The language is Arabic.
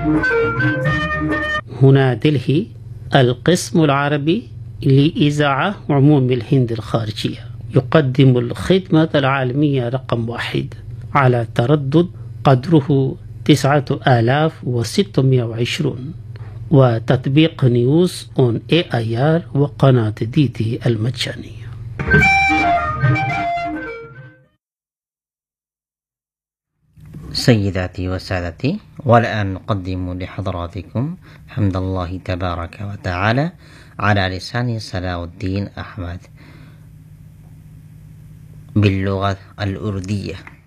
هنا دلهي، القسم العربي لإذاعة عموم الهند الخارجية، يقدم الخدمة العالمية رقم 1 على تردد قدره 9620، وتطبيق نيوز اون AIR وقناة DT المجانية. سيداتي وسادتي، والآن نقدم لحضراتكم حمد الله تبارك وتعالى على لسان صلاح الدين أحمد باللغة الأردية.